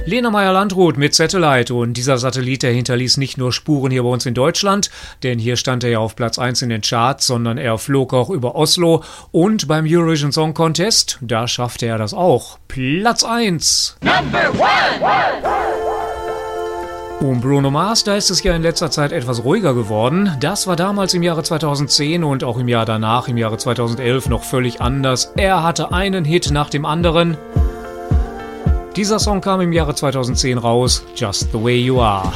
Lena Meyer-Landrut mit Satellite, und dieser Satellit, der hinterließ nicht nur Spuren hier bei uns in Deutschland, denn hier stand er ja auf Platz 1 in den Charts, sondern er flog auch über Oslo, und beim Eurovision Song Contest, da schaffte er das auch. Platz 1. Number 1. Um Bruno Mars, da ist es ja in letzter Zeit etwas ruhiger geworden. Das war damals im Jahre 2010 und auch im Jahr danach, im Jahre 2011, noch völlig anders. Er hatte einen Hit nach dem anderen. Dieser Song kam im Jahre 2010 raus, Just the Way You Are.